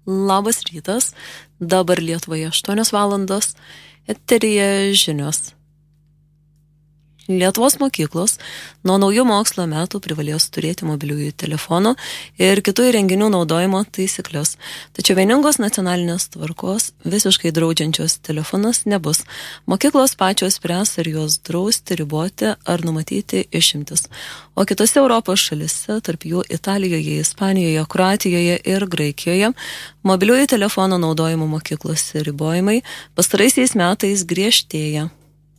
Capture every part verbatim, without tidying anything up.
Labas rytas, dabar Lietuvoje aštuonios valandos, eteryje žinios. Lietuvos mokyklos nuo naujų mokslo metų privalės turėti mobiliųjų telefonų ir kitų įrenginių naudojimo taisyklės. Tačiau vieningos nacionalinės tvarkos visiškai draudžiančios telefonus nebus. Mokyklos pačios spręs, ar juos drausti, riboti ar numatyti išimtis. O kitose Europos šalise, tarp jų Italijoje, Ispanijoje, Kroatijoje ir Graikijoje, mobiliųjų telefonų naudojimo mokyklose ribojimai pastaraisiais metais griežtėja.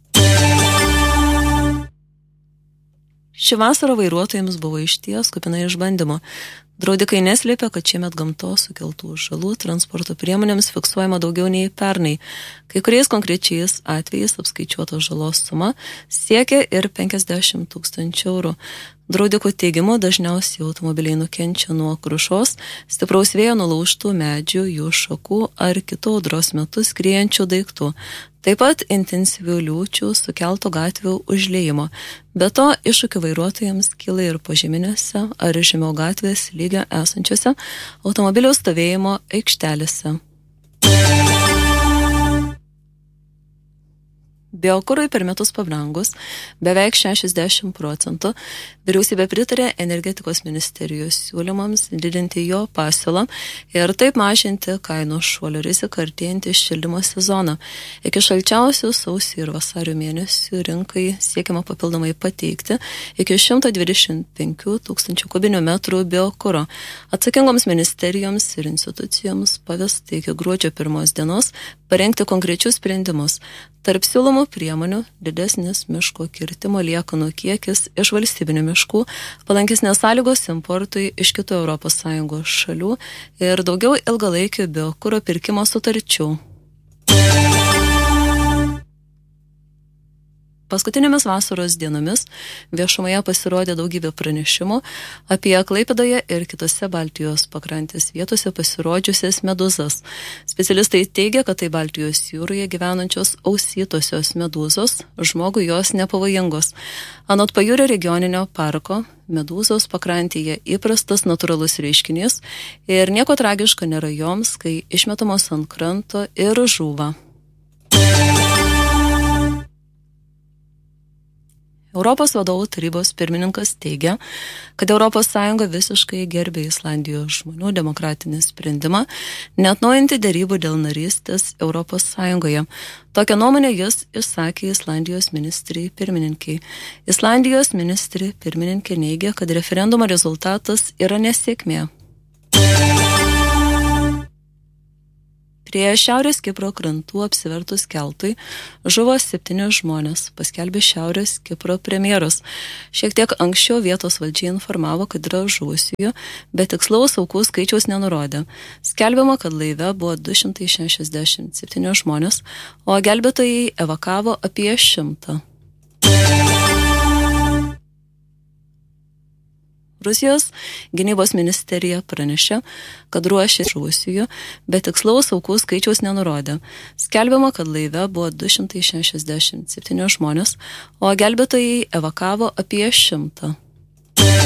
Ši vasara vairuotojams buvo išties kupina išbandymo. Draudikai neslėpia, kad šiemet gamtos sukeltų žalų transporto priemonėms fiksuojama daugiau nei pernai. Kai kuriais konkrečiais atvejais apskaičiuota žalos suma siekia ir penkiasdešimt tūkstančių eurų. Draudikų teigimu dažniausiai automobiliai nukenčia nuo krušos, stipraus vėjo nulaužtų medžių, jų šakų ar kitų audros metu skriejančių daiktų. Taip pat intensyvių liūčių sukelto gatvių užliejimo. Be to, iššūkių vairuotojams kyla ir požeminėse ar žemiau gatvės lygio esančiose automobilio stovėjimo aikštelėse. Biokurui per metus pabrangus beveik šešiasdešimt procentų, vyriausybė pritarė energetikos ministerijos siūlymams didinti jo pasiūlą ir taip mažinti kainų šuolio riziką artėjantį šildymo sezoną. Iki šalčiausių sausio ir vasario mėnesių rinkai siekiama papildomai pateikti iki šimto dvidešimt penkių tūkstančių kubinių metrų biokuro. Atsakingoms ministerijoms ir institucijoms pavesta iki gruodžio pirmos dienos parengti konkrečius sprendimus. Tarp siūlomų priemonių didesnis miško kirtimo liekanų kiekis iš valstybinių miškų, palankesnės sąlygos importui iš kitų Europos Sąjungos šalių ir daugiau ilgalaikių biokuro pirkimo sutarčių. Paskutinėmis vasaros dienomis viešumoje pasirodė daugybė pranešimų apie Klaipėdoje ir kitose Baltijos pakrantės vietose pasirodžiusias medūzas. Specialistai teigia, kad tai Baltijos jūroje gyvenančios ausytosios medūzos, žmogui jos nepavojingos. Anot Pajūrio regioninio parko, medūzos pakrantėje įprastas natūralus reiškinys ir nieko tragiško nėra joms, kai išmetamos ant kranto ir žūva. Europos vadovų tarybos pirmininkas teigia, kad Europos Sąjunga visiškai gerbė Islandijos žmonių demokratinį sprendimą neatnaujinti derybų dėl narystės Europos Sąjungoje. Tokią nuomonę jis išsakė Islandijos ministrai pirmininkai. Islandijos ministrai pirmininkė neigia, kad referendumo rezultatas yra nesėkmė. Prie Šiaurės Kipro krantų apsivertus keltui žuvo septyni žmonės, paskelbė Šiaurės Kipro premjeras. Šiek tiek anksčiau vietos valdžiai informavo, kad yra žuvusiųjų, bet tikslaus aukų skaičiaus nenurodė. Skelbiama, kad laive buvo du šimtai šešiasdešimt septyni žmonės, o gelbėtojai evakavo apie šimtą. Rusijos gynybos ministerija pranešė, kad ruošė žuvusiųjų, bet tikslaus aukų skaičiaus nenurodė. Skelbiama, kad laive buvo du šimtai šešiasdešimt septyni žmonės, o gelbėtojai evakavo apie šimtą.